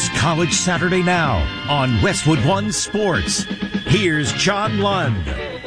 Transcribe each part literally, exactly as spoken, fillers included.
It's College Saturday Now on Westwood One Sports. Here's John Lund.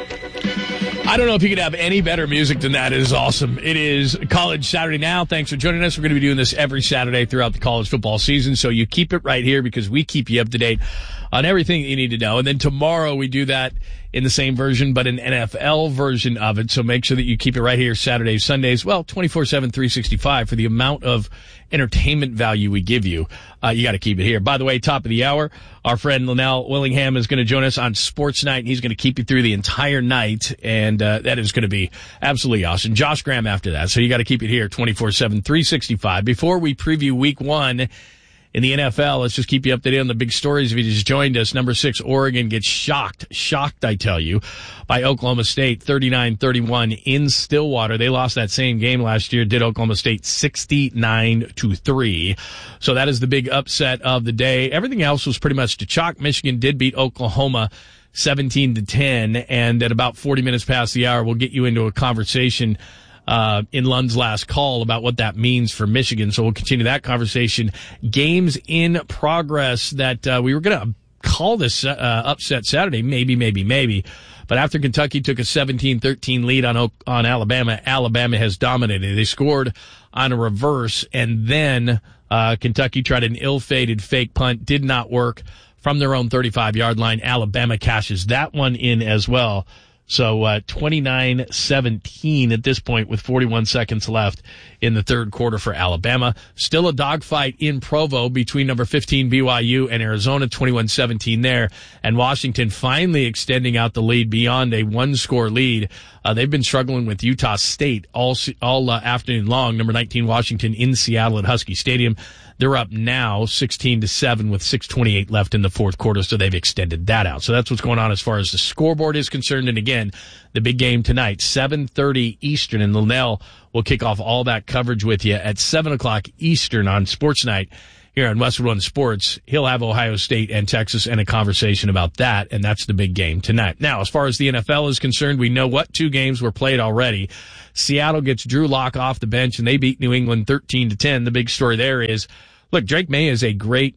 I don't know if you could have any better music than that. It is awesome. It is College Saturday Now. Thanks for joining us. We're going to be doing this every Saturday throughout the college football season, so you keep it right here because we keep you up to date on everything that you need to know. And then tomorrow we do that in the same version, but an N F L version of it. So make sure that you keep it right here Saturdays, Sundays, well, twenty-four seven, three sixty-five for the amount of entertainment value we give you. Uh, you got to keep it here. By the way, top of the hour, our friend Linnell Willingham is going to join us on Sports Night. He's going to keep you through the entire night, and uh, that is going to be absolutely awesome. Josh Graham after that. So you got to keep it here twenty-four seven, three sixty-five. Before we preview week one in the N F L, let's just keep you up to date on the big stories. If you just joined us, number six, Oregon gets shocked, shocked, I tell you, by Oklahoma State, thirty-nine thirty-one in Stillwater. They lost that same game last year, did Oklahoma State sixty-nine to three. So that is the big upset of the day. Everything else was pretty much to chalk. Michigan did beat Oklahoma seventeen to ten, and at about forty minutes past the hour, we'll get you into a conversation Uh, in Lund's last call about what that means for Michigan. So we'll continue that conversation. Games in progress that uh, we were going to call this uh, upset Saturday, maybe, maybe, maybe. But after Kentucky took a seventeen thirteen lead on on Alabama, Alabama has dominated. They scored on a reverse, and then uh, Kentucky tried an ill-fated fake punt, did not work from their own thirty-five-yard line. Alabama cashes that one in as well. So uh twenty-nine seventeen at this point with forty-one seconds left in the third quarter for Alabama. Still a dogfight in Provo between number fifteen B Y U and Arizona, twenty-one seventeen there. And Washington finally extending out the lead beyond a one-score lead. Uh, they've been struggling with Utah State all all uh, afternoon long. Number nineteen Washington in Seattle at Husky Stadium. They're up now sixteen to seven with six twenty-eight left in the fourth quarter, so they've extended that out. So that's what's going on as far as the scoreboard is concerned. And again, the big game tonight, seven thirty Eastern, and Linnell will kick off all that coverage with you at seven o'clock Eastern on Sports Night here on Westwood One Sports. He'll have Ohio State and Texas and a conversation about that, and that's the big game tonight. Now, as far as the N F L is concerned, we know what two games were played already. Seattle gets Drew Lock off the bench, and they beat New England thirteen to ten. The big story there is, look, Drake May is a great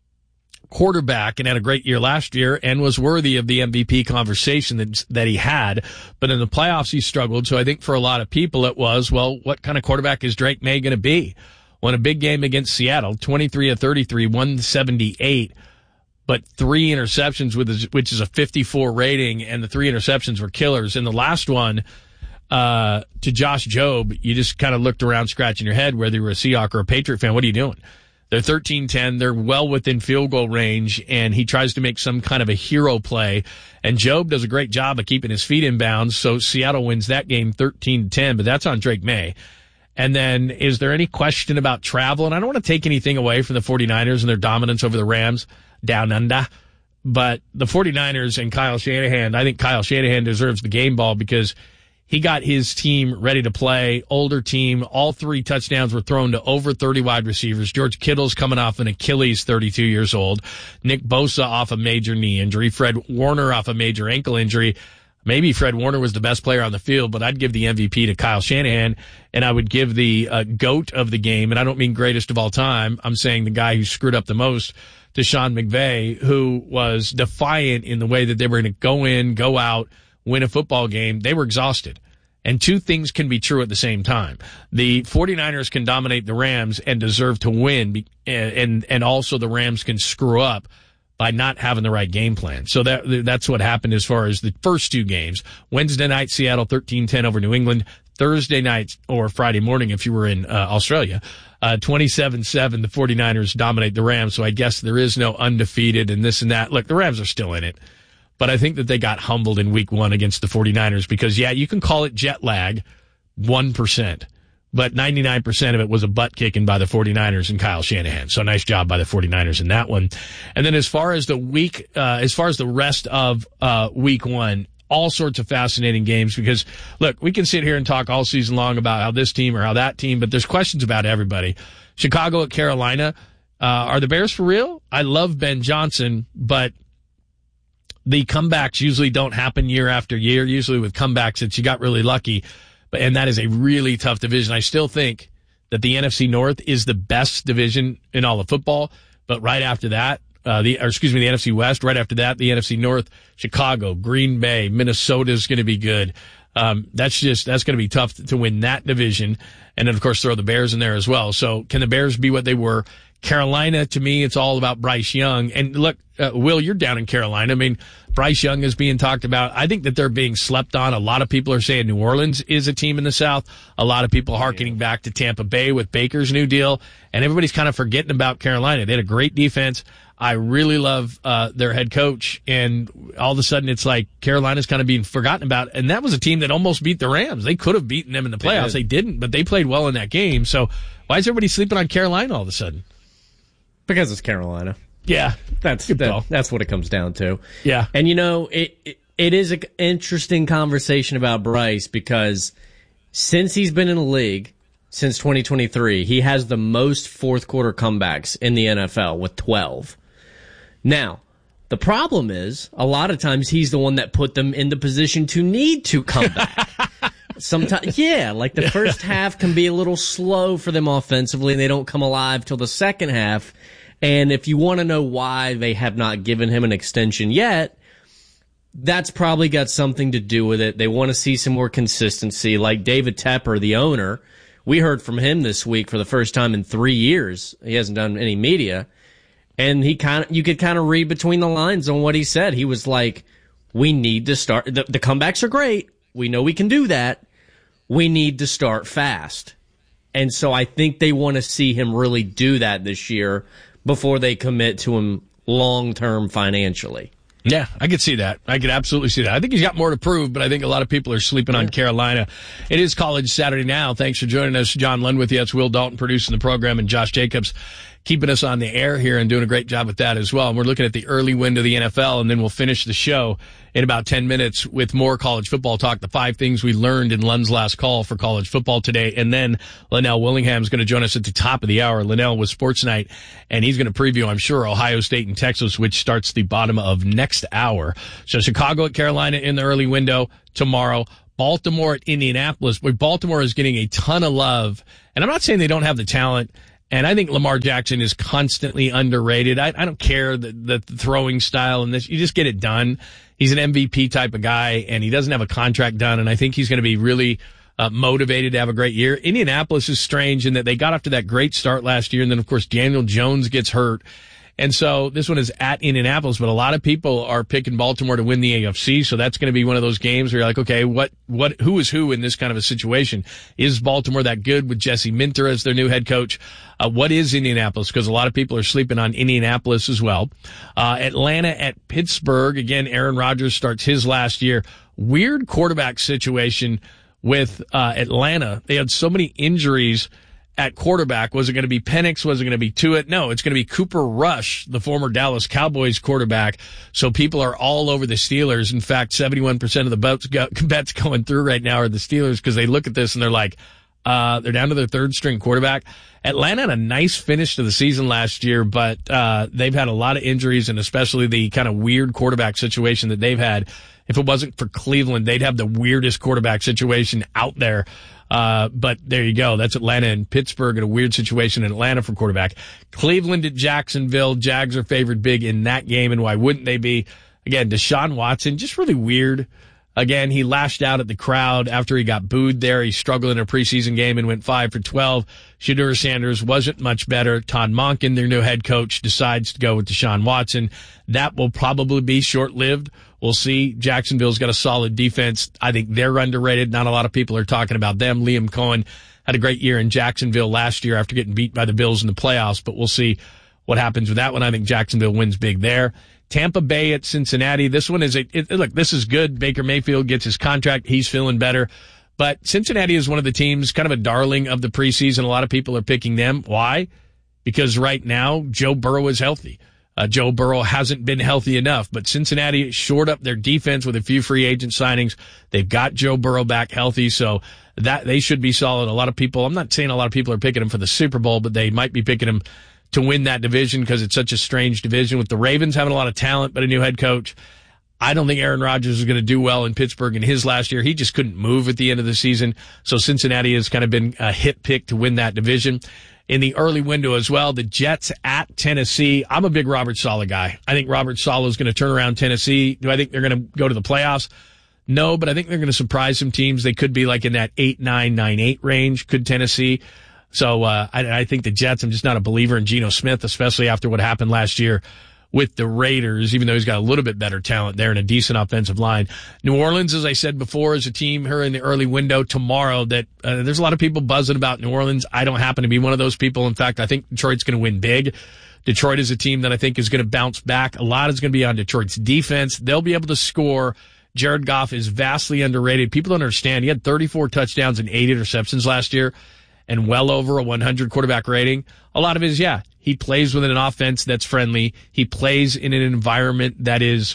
quarterback and had a great year last year and was worthy of the M V P conversation that, that he had. But in the playoffs, he struggled. So I think for a lot of people, it was, well, what kind of quarterback is Drake May going to be? Won a big game against Seattle, twenty-three of thirty-three, one seventy-eight, but three interceptions, with his, which is a fifty-four rating, and the three interceptions were killers. And the last one, uh, to Josh Jobe, you just kind of looked around scratching your head, whether you were a Seahawk or a Patriot fan. What are you doing? They're thirteen ten. They're well within field goal range, and he tries to make some kind of a hero play. And Jobe does a great job of keeping his feet in bounds, so Seattle wins that game thirteen to ten, but that's on Drake May. And then is there any question about travel? And I don't want to take anything away from the 49ers and their dominance over the Rams down under, but the 49ers and Kyle Shanahan, I think Kyle Shanahan deserves the game ball because he got his team ready to play, older team. All three touchdowns were thrown to over thirty wide receivers. George Kittle's coming off an Achilles, thirty-two years old. Nick Bosa off a major knee injury. Fred Warner off a major ankle injury. Maybe Fred Warner was the best player on the field, but I'd give the M V P to Kyle Shanahan, and I would give the uh, GOAT of the game, and I don't mean greatest of all time. I'm saying the guy who screwed up the most, to Sean McVay, who was defiant in the way that they were going to go in, go out, win a football game. They were exhausted. And two things can be true at the same time. The 49ers can dominate the Rams and deserve to win, and and also the Rams can screw up by not having the right game plan. So that that's what happened as far as the first two games. Wednesday night, Seattle thirteen ten over New England. Thursday night, or Friday morning if you were in uh, Australia, uh, twenty-seven seven, the 49ers dominate the Rams. So I guess there is no undefeated and this and that. Look, the Rams are still in it. But I think that they got humbled in week one against the 49ers because, yeah, you can call it jet lag, one percent. But ninety-nine percent of it was a butt kicking by the 49ers and Kyle Shanahan. So nice job by the 49ers in that one. And then as far as the week, uh, as far as the rest of uh, week one, all sorts of fascinating games because, look, we can sit here and talk all season long about how this team or how that team, but there's questions about everybody. Chicago at Carolina. Uh, are the Bears for real? I love Ben Johnson, but the comebacks usually don't happen year after year. Usually with comebacks, it's you got really lucky. But and that is a really tough division. I still think that the N F C North is the best division in all of football, but right after that, uh, the or excuse me, the N F C West. Right after that, the N F C North, Chicago, Green Bay, Minnesota is going to be good. Um, that's just that's going to be tough to win that division, and then of course throw the Bears in there as well. So can the Bears be what they were? Carolina, to me, it's all about Bryce Young. And look, uh, Will, you're down in Carolina. I mean, Bryce Young is being talked about. I think that they're being slept on. A lot of people are saying New Orleans is a team in the South. A lot of people hearkening back to Tampa Bay with Baker's new deal. And everybody's kind of forgetting about Carolina. They had a great defense. I really love uh, their head coach. And all of a sudden, it's like Carolina's kind of being forgotten about. And that was a team that almost beat the Rams. They could have beaten them in the playoffs. They, they didn't, but they played well in that game. So why is everybody sleeping on Carolina all of a sudden? Because it's Carolina. Yeah. That's that, that's what it comes down to. Yeah. And, you know, it, it, it is an interesting conversation about Bryce because since he's been in the league, since twenty twenty-three, he has the most fourth-quarter comebacks in the N F L with twelve. Now, the problem is, a lot of times he's the one that put them in the position to need to come back. Sometimes, yeah, like the first half can be a little slow for them offensively, and they don't come alive till the second half. And if you want to know why they have not given him an extension yet, that's probably got something to do with it. They want to see some more consistency. Like David Tepper, the owner, we heard from him this week for the first time in three years. He hasn't done any media. And he kind of, you could kind of read between the lines on what he said. He was like, we need to start, the, the comebacks are great. We know we can do that. We need to start fast. And so I think they want to see him really do that this year before they commit to him long-term financially. Yeah, I could see that. I could absolutely see that. I think he's got more to prove, but I think a lot of people are sleeping yeah. on Carolina. It is College Saturday now. Thanks for joining us. John Lund with you. It's Will Dalton producing the program, and Josh Jacobs keeping us on the air here and doing a great job with that as well. And we're looking at the early window of the N F L, and then we'll finish the show in about ten minutes with more college football talk, the five things we learned in Lund's last call for college football today. And then Linnell Willingham is going to join us at the top of the hour. Linnell with Sports Night, and he's going to preview, I'm sure, Ohio State and Texas, which starts the bottom of next hour. So Chicago at Carolina in the early window tomorrow. Baltimore at Indianapolis. But Baltimore is getting a ton of love. And I'm not saying they don't have the talent. And I think Lamar Jackson is constantly underrated. I, I don't care the, the throwing style and this. You just get it done. He's an M V P type of guy, and he doesn't have a contract done. And I think he's going to be really uh, motivated to have a great year. Indianapolis is strange in that they got off to that great start last year, and then, of course, Daniel Jones gets hurt. And so this one is at Indianapolis, but a lot of people are picking Baltimore to win the A F C. So that's going to be one of those games where you're like, okay, what, what, who is who in this kind of a situation? Is Baltimore that good with Jesse Minter as their new head coach? Uh, what is Indianapolis? Because a lot of people are sleeping on Indianapolis as well. Uh, Atlanta at Pittsburgh. Again, Aaron Rodgers starts his last year. Weird quarterback situation with, uh, Atlanta. They had so many injuries at quarterback. Was it going to be Penix? Was it going to be Tuitt? No, it's going to be Cooper Rush, the former Dallas Cowboys quarterback. So people are all over the Steelers. In fact, seventy-one percent of the bets, go, bets going through right now are the Steelers because they look at this and they're like, uh, they're down to their third string quarterback. Atlanta had a nice finish to the season last year, but uh, they've had a lot of injuries, and especially the kind of weird quarterback situation that they've had. If it wasn't for Cleveland, they'd have the weirdest quarterback situation out there. Uh, but there you go. That's Atlanta and Pittsburgh in a weird situation in Atlanta for quarterback. Cleveland at Jacksonville. Jags are favored big in that game, and why wouldn't they be? Again, Deshaun Watson, just really weird. Again, he lashed out at the crowd after he got booed there. He struggled in a preseason game and went five for twelve. Shedeur Sanders wasn't much better. Todd Monken, their new head coach, decides to go with Deshaun Watson. That will probably be short-lived. We'll see. Jacksonville's got a solid defense. I think they're underrated. Not a lot of people are talking about them. Liam Cohen had a great year in Jacksonville last year after getting beat by the Bills in the playoffs, but we'll see what happens with that one. I think Jacksonville wins big there. Tampa Bay at Cincinnati. This one is a, it, look, this is good. Baker Mayfield gets his contract. He's feeling better. But Cincinnati is one of the teams, kind of a darling of the preseason. A lot of people are picking them. Why? Because right now, Joe Burrow is healthy. Uh, Joe Burrow hasn't been healthy enough, but Cincinnati shored up their defense with a few free agent signings. They've got Joe Burrow back healthy, so that they should be solid. A lot of people, I'm not saying a lot of people are picking him for the Super Bowl, but they might be picking him to win that division because it's such a strange division with the Ravens having a lot of talent, but a new head coach. I don't think Aaron Rodgers is going to do well in Pittsburgh in his last year. He just couldn't move at the end of the season. So Cincinnati has kind of been a hit pick to win that division. in the early window as well. The Jets at Tennessee. I'm a big Robert Saleh guy. I think Robert Saleh is going to turn around Tennessee. Do I think they're going to go to the playoffs? No, but I think they're going to surprise some teams. They could be like in that eight nine, nine eight range, could Tennessee. So uh, I, I think the Jets, I'm just not a believer in Geno Smith, especially after what happened last year with the Raiders, even though he's got a little bit better talent there and a decent offensive line. New Orleans, as I said before, is a team here in the early window tomorrow that uh, there's a lot of people buzzing about New Orleans. I don't happen to be one of those people. In fact, I think Detroit's going to win big. Detroit is a team that I think is going to bounce back. A lot is going to be on Detroit's defense. They'll be able to score. Jared Goff is vastly underrated. People don't understand. He had thirty-four touchdowns and eight interceptions last year and well over a one hundred quarterback rating. A lot of it is, yeah, he plays within an offense that's friendly. He plays in an environment that is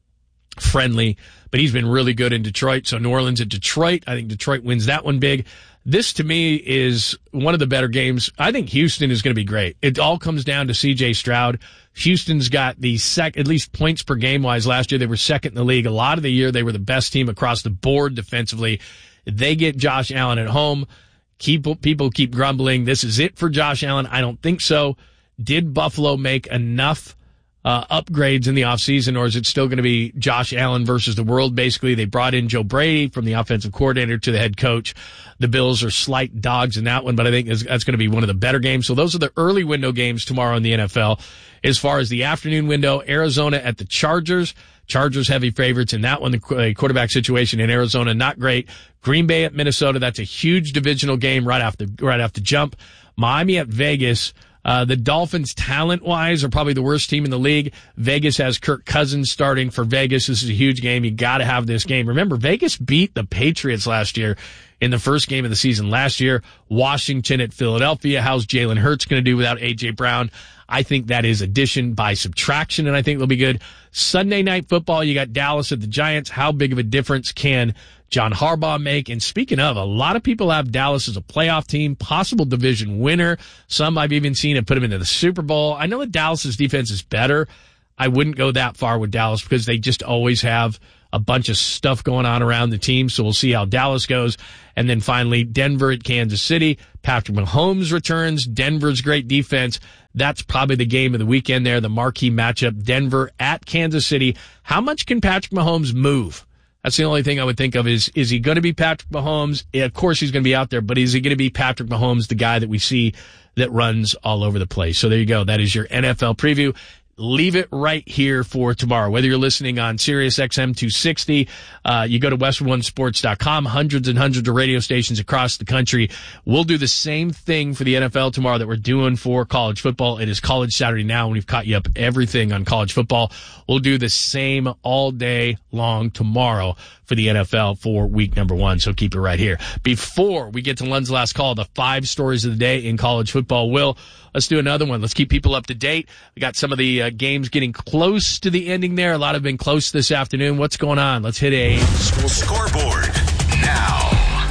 friendly, but he's been really good in Detroit. So New Orleans at Detroit, I think Detroit wins that one big. This, to me, is one of the better games. I think Houston is going to be great. It all comes down to C J Stroud. Houston's got the sec, at least points per game wise. Last year, they were second in the league. A lot of the year, they were the best team across the board defensively. They get Josh Allen at home. Keep, people keep grumbling, this is it for Josh Allen. I don't think so. Did Buffalo make enough uh, upgrades in the offseason, or is it still going to be Josh Allen versus the world? Basically, they brought in Joe Brady from the offensive coordinator to the head coach. The Bills are slight dogs in that one, but I think that's going to be one of the better games. So those are the early window games tomorrow in the N F L. As far as the afternoon window, Arizona at the Chargers. Chargers heavy favorites in that one. The quarterback situation in Arizona, not great. Green Bay at Minnesota. That's a huge divisional game right off the, right off the jump. Miami at Vegas. Uh, the Dolphins, talent-wise, are probably the worst team in the league. Vegas has Kirk Cousins starting for Vegas. This is a huge game. You got to have this game. Remember, Vegas beat the Patriots last year in the first game of the season last year. Washington at Philadelphia. How's Jalen Hurts going to do without A J. Brown? I think that is addition by subtraction, and I think they'll be good. Sunday Night Football, you got Dallas at the Giants. How big of a difference can John Harbaugh make? And speaking of, a lot of people have Dallas as a playoff team, possible division winner. Some I've even seen have put them into the Super Bowl. I know that Dallas's defense is better. I wouldn't go that far with Dallas because they just always have a bunch of stuff going on around the team. So we'll see how Dallas goes. And then finally, Denver at Kansas City. Patrick Mahomes returns. Denver's great defense. That's probably the game of the weekend there, the marquee matchup. Denver at Kansas City. How much can Patrick Mahomes move? That's the only thing I would think of is, is he going to be Patrick Mahomes? Yeah, of course he's going to be out there, but is he going to be Patrick Mahomes, the guy that we see that runs all over the place? So there you go. That is your N F L preview. Leave it right here for tomorrow. Whether you're listening on Sirius X M two sixty, uh, you go to westwood one sports dot com, hundreds and hundreds of radio stations across the country. We'll do the same thing for the N F L tomorrow that we're doing for college football. It is College Saturday now, and we've caught you up everything on college football. We'll do the same all day long tomorrow for the N F L for week number one. So keep it right here. Before we get to Lund's last call, the five stories of the day in college football, Will, let's do another one. Let's keep people up to date. We got some of the uh, games getting close to the ending there. A lot have been close this afternoon. What's going on? Let's hit a scoreboard. Scoreboard now.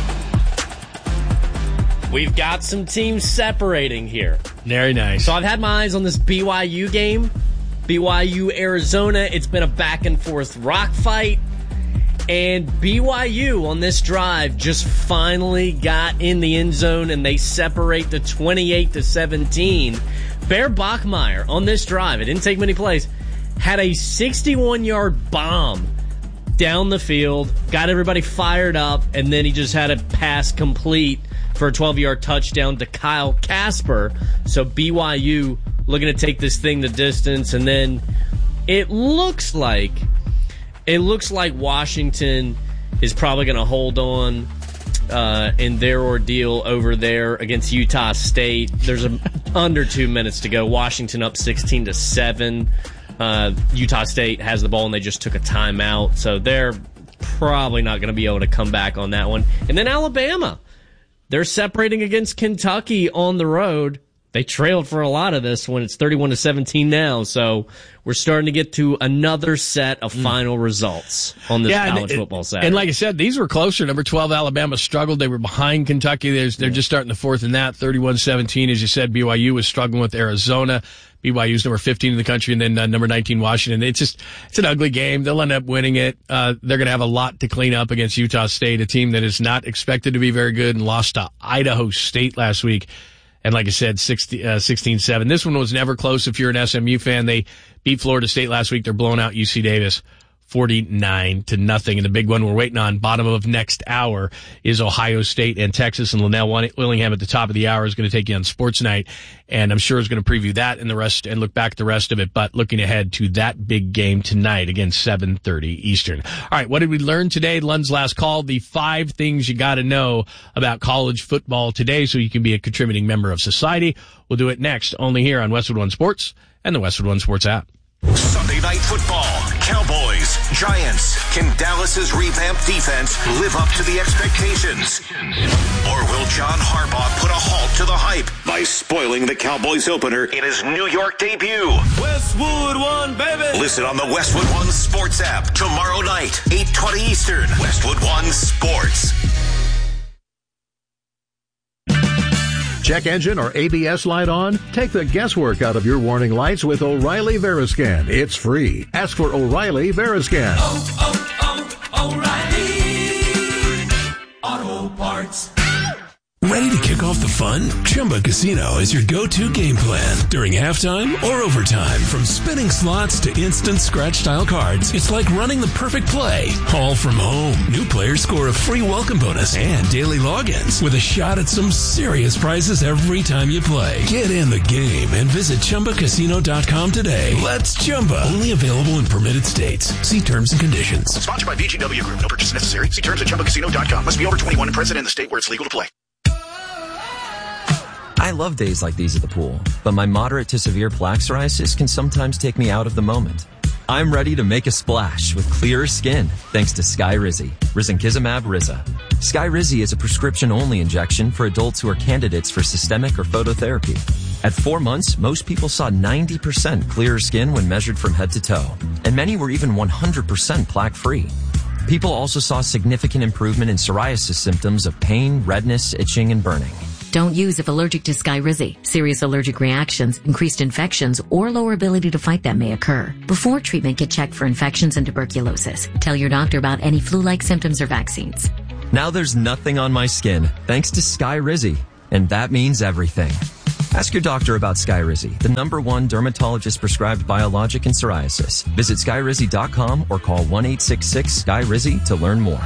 We've got some teams separating here. Very nice. So I've had my eyes on this B Y U game. B Y U, Arizona. It's been a back and forth rock fight. And B Y U on this drive just finally got in the end zone, and they separate to twenty-eight to seventeen. Bear Bachmeier on this drive, it didn't take many plays, had a sixty-one-yard bomb down the field, got everybody fired up, and then he just had a pass complete for a twelve-yard touchdown to Kyle Casper. So B Y U looking to take this thing the distance, and then it looks like It looks like Washington is probably going to hold on uh, in their ordeal over there against Utah State. There's a, under two minutes to go. Washington up sixteen to seven. Uh, Utah State has the ball, and they just took a timeout. So they're probably not going to be able to come back on that one. And then Alabama. They're separating against Kentucky on the road. They trailed for a lot of this one. It's thirty-one to seventeen now, so we're starting to get to another set of final mm. results on this yeah, college and, football Saturday. And like I said, these were closer. Number twelve, Alabama struggled. They were behind Kentucky. There's, they're yeah. just starting the fourth in that. thirty-one seventeen, as you said, B Y U was struggling with Arizona. B Y U's number fifteen in the country, and then uh, number nineteen, Washington. It's just, it's an ugly game. They'll end up winning it. Uh, they're going to have a lot to clean up against Utah State, a team that is not expected to be very good and lost to Idaho State last week. And like I said, sixteen seven. This one was never close if you're an S M U fan. They beat Florida State last week. They're blowing out U C Davis forty-nine to nothing. And the big one we're waiting on, bottom of next hour, is Ohio State and Texas. And Linnell Willingham at the top of the hour is going to take you on Sports Night. And I'm sure is going to preview that and the rest and look back at the rest of it. But looking ahead to that big game tonight, again, seven thirty Eastern. All right, what did we learn today? Lund's last call, the five things you got to know about college football today so you can be a contributing member of society. We'll do it next, only here on Westwood One Sports and the Westwood One Sports app. Sunday Night Football, Cowboys, Giants. Can Dallas's revamped defense live up to the expectations? Or will John Harbaugh put a halt to the hype by spoiling the Cowboys opener in his New York debut? Westwood One, baby! Listen on the Westwood One Sports app tomorrow night, eight twenty Eastern. Westwood One Sports. Check engine or A B S light on? Take the guesswork out of your warning lights with O'Reilly Veriscan. It's free. Ask for O'Reilly Veriscan. Oh, oh, oh, O'Reilly Auto Parts. Ready to kick off the fun? Chumba Casino is your go-to game plan during halftime or overtime. From spinning slots to instant scratch-style cards, it's like running the perfect play, all from home. New players score a free welcome bonus and daily logins with a shot at some serious prizes every time you play. Get in the game and visit Chumba Casino dot com today. Let's Chumba. Only available in permitted states. See terms and conditions. Sponsored by B G W Group. No purchase necessary. See terms at Chumba Casino dot com. Must be over twenty-one and present in the state where it's legal to play. I love days like these at the pool, but my moderate to severe plaque psoriasis can sometimes take me out of the moment. I'm ready to make a splash with clearer skin thanks to Skyrizi, risankizumab Riza. Skyrizi is a prescription-only injection for adults who are candidates for systemic or phototherapy. At four months, most people saw ninety percent clearer skin when measured from head to toe, and many were even one hundred percent plaque-free. People also saw significant improvement in psoriasis symptoms of pain, redness, itching, and burning. Don't use if allergic to Skyrizi. Serious allergic reactions, increased infections, or lower ability to fight them may occur. Before treatment, get checked for infections and tuberculosis. Tell your doctor about any flu-like symptoms or vaccines. Now there's nothing on my skin thanks to Skyrizi, and that means everything. Ask your doctor about Skyrizi, the number one dermatologist-prescribed biologic in psoriasis. Visit Skyrizi dot com or call one eight six six S K Y R I Z I to learn more.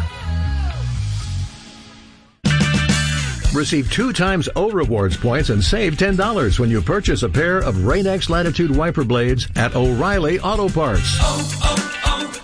Receive two times O Rewards points and save ten dollars when you purchase a pair of Rain-X Latitude wiper blades at O'Reilly Auto Parts. Oh,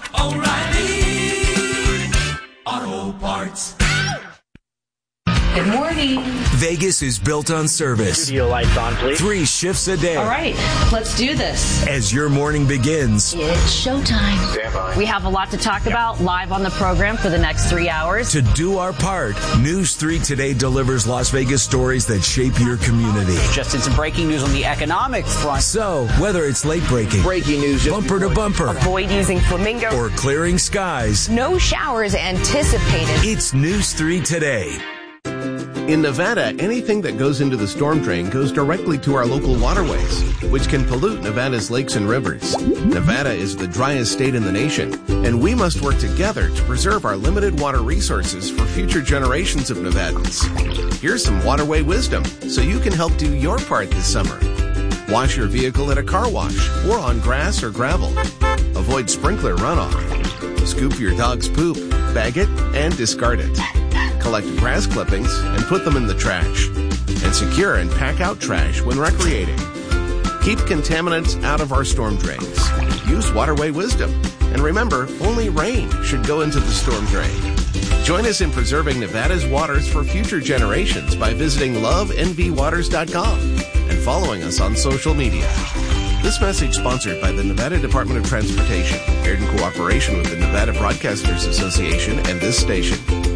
oh, oh, O'Reilly Auto Parts. Good morning. Vegas is built on service. Studio lights on, please. Three shifts a day. All right, let's do this. As your morning begins. It's showtime. Stand by. We have a lot to talk about live on the program for the next three hours. To do our part, News three Today delivers Las Vegas stories that shape your community. Just in some breaking news on the economic front. So, whether it's late breaking, breaking news, bumper to bumper, avoid using flamingo, or clearing skies, no showers anticipated. It's News three Today. In Nevada, anything that goes into the storm drain goes directly to our local waterways, which can pollute Nevada's lakes and rivers. Nevada is the driest state in the nation, and we must work together to preserve our limited water resources for future generations of Nevadans. Here's some waterway wisdom so you can help do your part this summer. Wash your vehicle at a car wash or on grass or gravel. Avoid sprinkler runoff. Scoop your dog's poop, bag it, and discard it. Collect grass clippings and put them in the trash. And secure and pack out trash when recreating. Keep contaminants out of our storm drains. Use waterway wisdom. And remember, only rain should go into the storm drain. Join us in preserving Nevada's waters for future generations by visiting love n v waters dot com and following us on social media. This message sponsored by the Nevada Department of Transportation, aired in cooperation with the Nevada Broadcasters Association and this station.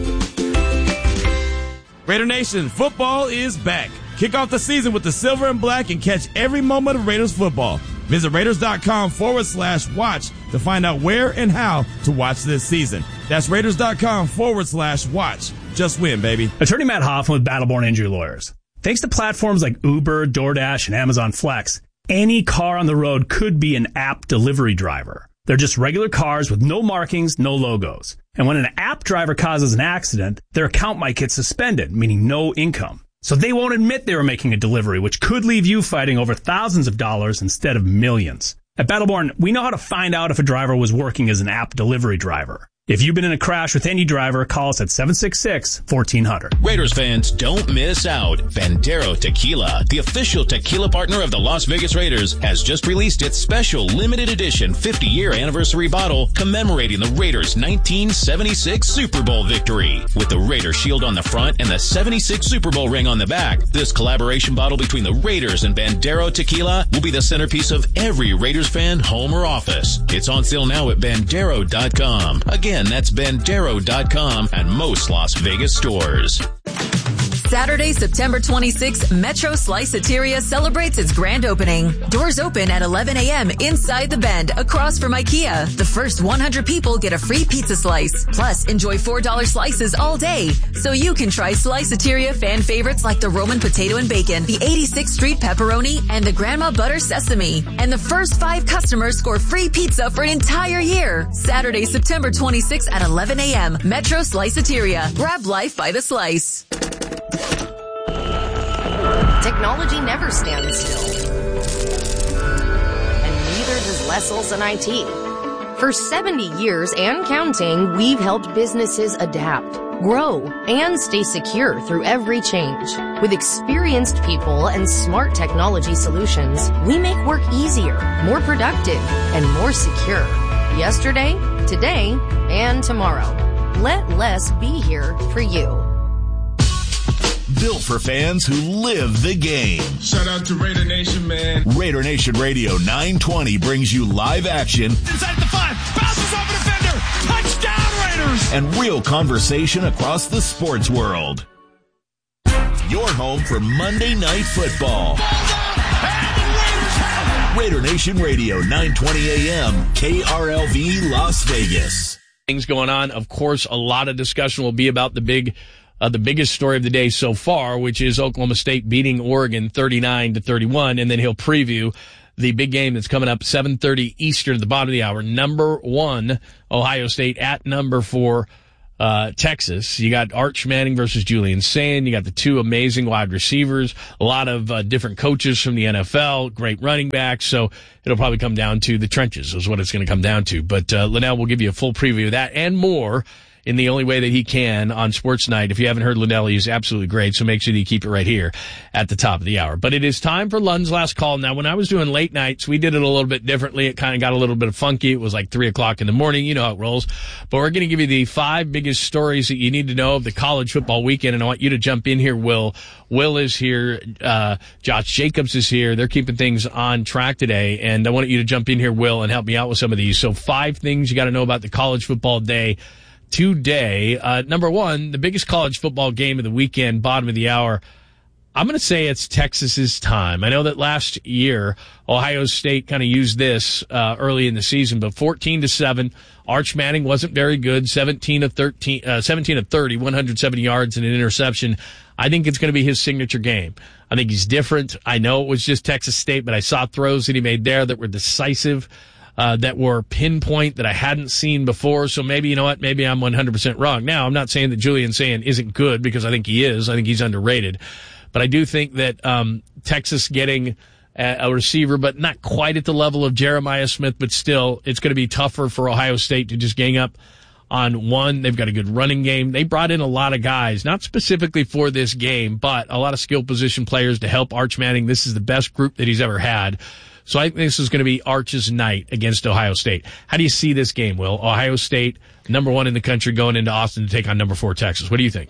Raider Nation, football is back. Kick off the season with the silver and black and catch every moment of Raiders football. Visit Raiders.com forward slash watch to find out where and how to watch this season. That's Raiders.com forward slash watch. Just win, baby. Attorney Matt Hoffman with Battleborn Injury Lawyers. Thanks to platforms like Uber, DoorDash, and Amazon Flex, any car on the road could be an app delivery driver. They're just regular cars with no markings, no logos. And when an app driver causes an accident, their account might get suspended, meaning no income. So they won't admit they were making a delivery, which could leave you fighting over thousands of dollars instead of millions. At Battleborn, we know how to find out if a driver was working as an app delivery driver. If you've been in a crash with any driver, call us at seven six six, one four zero zero. Raiders fans, don't miss out. Bandero Tequila, the official tequila partner of the Las Vegas Raiders, has just released its special limited edition fifty-year anniversary bottle commemorating the Raiders' nineteen seventy-six Super Bowl victory. With the Raider shield on the front and the seventy-six Super Bowl ring on the back, this collaboration bottle between the Raiders and Bandero Tequila will be the centerpiece of every Raiders fan home or office. It's on sale now at bandero dot com. Again, that's bandero dot com and most Las Vegas stores. Saturday, September twenty-sixth, Metro Sliceateria celebrates its grand opening. Doors open at eleven a.m. inside the Bend, across from IKEA. The first one hundred people get a free pizza slice. Plus, enjoy four dollar slices all day. So you can try Sliceateria fan favorites like the Roman potato and bacon, the eighty-sixth Street pepperoni, and the Grandma Butter sesame. And the first five customers score free pizza for an entire year. Saturday, September twenty-sixth at eleven a.m. Metro Sliceateria. Grab life by the slice. Technology never stands still. And neither does Lessels and I T. For seventy years and counting, we've helped businesses adapt, grow, and stay secure through every change. With experienced people and smart technology solutions, we make work easier, more productive, and more secure. Yesterday, today, and tomorrow. Let Less be here for you. Built for fans who live the game. Shout out to Raider Nation, man. Raider Nation Radio nine twenty brings you live action. Inside the five, bounces off a defender, touchdown Raiders! And real conversation across the sports world. Your home for Monday Night Football. Raider Nation Radio, nine twenty a.m., K R L V, Las Vegas. Things going on. Of course, a lot of discussion will be about the big Uh, the biggest story of the day so far, which is Oklahoma State beating Oregon thirty-nine to thirty-one, and then he'll preview the big game that's coming up seven thirty Eastern at the bottom of the hour. Number one, Ohio State at number four, uh, Texas. You got Arch Manning versus Julian Sayin. You got the two amazing wide receivers, a lot of uh, different coaches from the N F L, great running backs. So it'll probably come down to the trenches is what it's going to come down to. But uh, Linnell will give you a full preview of that and more in the only way that he can on Sports Night. If you haven't heard Linnell, he's absolutely great, so make sure that you keep it right here at the top of the hour. But it is time for Lund's Last Call. Now, when I was doing late nights, we did it a little bit differently. It kind of got a little bit of funky. It was like three o'clock in the morning. You know how it rolls. But we're going to give you the five biggest stories that you need to know of the college football weekend, and I want you to jump in here, Will. Will is here. Uh, Josh Jacobs is here. They're keeping things on track today, and I want you to jump in here, Will, and help me out with some of these. So five things you got to know about the college football day today. Uh, number one, the biggest college football game of the weekend, bottom of the hour. I'm going to say it's Texas's time. I know that last year Ohio State kind of used this uh, early in the season, but fourteen to seven. Arch Manning wasn't very good. seventeen of thirteen, uh, seventeen of thirty, one hundred seventy yards and an interception. I think it's going to be his signature game. I think he's different. I know it was just Texas State, but I saw throws that he made there that were decisive. Uh, that were pinpoint that I hadn't seen before. So maybe, you know what, maybe I'm one hundred percent wrong. Now, I'm not saying that Julian Sayin isn't good because I think he is. I think he's underrated. But I do think that um, Texas getting a, a receiver, but not quite at the level of Jeremiah Smith, but still, it's going to be tougher for Ohio State to just gang up on one. They've got a good running game. They brought in a lot of guys, not specifically for this game, but a lot of skill position players to help Arch Manning. This is the best group that he's ever had. So I think this is going to be Arch's night against Ohio State. How do you see this game, Will? Ohio State, number one in the country, going into Austin to take on number four Texas. What do you think?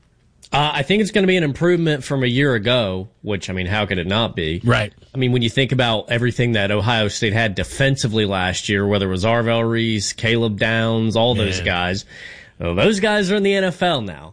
Uh, I think it's going to be an improvement from a year ago, which, I mean, how could it not be? Right. I mean, when you think about everything that Ohio State had defensively last year, whether it was Arvell Reese, Caleb Downs, all those Man. guys, well, those guys are in the N F L now.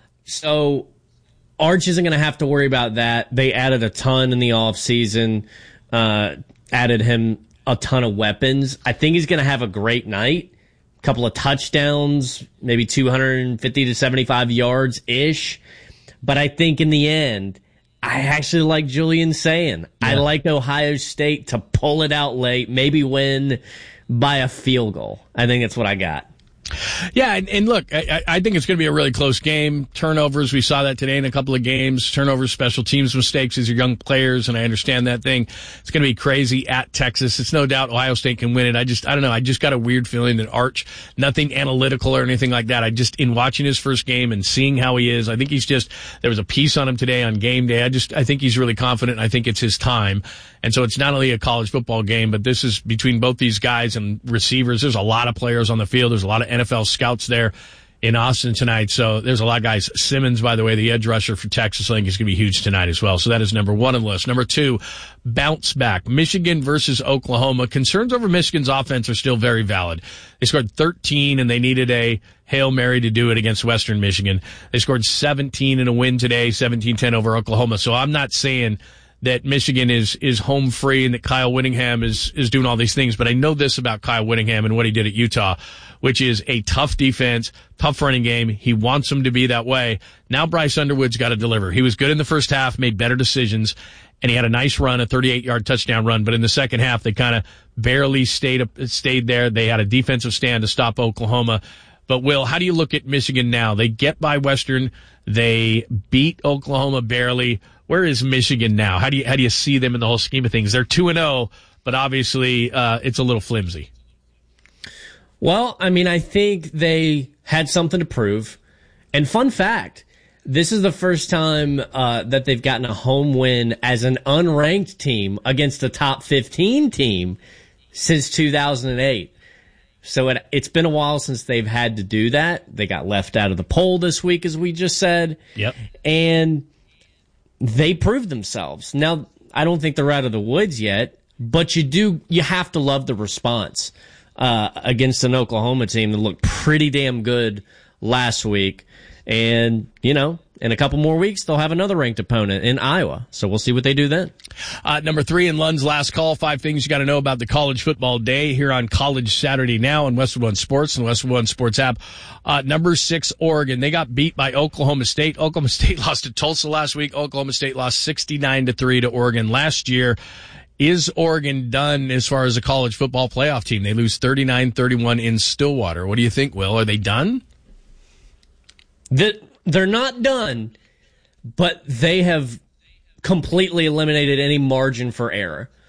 So Arch isn't going to have to worry about that. They added a ton in the offseason, uh, added him a ton of weapons. I think he's going to have a great night. A couple of touchdowns, maybe two hundred fifty to seventy-five yards ish. But I think in the end, I actually like Julian Sayin. Yeah. I like Ohio State to pull it out late, maybe win by a field goal. I think that's what I got. Yeah, and, and look, I, I think it's going to be a really close game. Turnovers, we saw that today in a couple of games. Turnovers, special teams mistakes as your young players, and I understand that thing. It's going to be crazy at Texas. It's no doubt Ohio State can win it. I just, I don't know, I just got a weird feeling that Arch, nothing analytical or anything like that. I just, in watching his first game and seeing how he is, I think he's just, there was a piece on him today on game day. I just, I think he's really confident, and I think it's his time. And so it's not only a college football game, but this is between both these guys and receivers. There's a lot of players on the field. There's a lot of N F L scouts there in Austin tonight. So there's a lot of guys. Simmons, by the way, the edge rusher for Texas, I think is going to be huge tonight as well. So that is number one on the list. Number two, bounce back. Michigan versus Oklahoma. Concerns over Michigan's offense are still very valid. They scored thirteen, and they needed a Hail Mary to do it against Western Michigan. They scored seventeen in a win today, seventeen ten over Oklahoma. So I'm not saying that Michigan is is home free and that Kyle Whittingham is is doing all these things. But I know this about Kyle Whittingham and what he did at Utah, which is a tough defense, tough running game. He wants them to be that way. Now Bryce Underwood's got to deliver. He was good in the first half, made better decisions, and he had a nice run, a thirty-eight-yard touchdown run. But in the second half, they kind of barely stayed up, stayed there. They had a defensive stand to stop Oklahoma. But, Will, how do you look at Michigan now? They get by Western. They beat Oklahoma barely. Where is Michigan now? How do you how do you see them in the whole scheme of things? They're two and oh, but obviously uh, it's a little flimsy. Well, I mean, I think they had something to prove. And fun fact, this is the first time uh, that they've gotten a home win as an unranked team against a top fifteen team since two thousand eight. So it, it's been a while since they've had to do that. They got left out of the poll this week, as we just said. Yep. And they proved themselves. Now, I don't think they're out of the woods yet, but you do, you have to love the response uh, against an Oklahoma team that looked pretty damn good last week. And, you know, in a couple more weeks, they'll have another ranked opponent in Iowa. So we'll see what they do then. Uh, number three in Lund's last call, five things you got to know about the college football day here on College Saturday Now on Westwood One Sports and the Westwood One Sports app. Uh, number six, Oregon. They got beat by Oklahoma State. Oklahoma State lost to Tulsa last week. Oklahoma State lost sixty-nine to three to Oregon last year. Is Oregon done as far as a college football playoff team? They lose thirty-nine thirty-one in Stillwater. What do you think, Will? Are they done? The, they're not done, but they have completely eliminated any margin for error.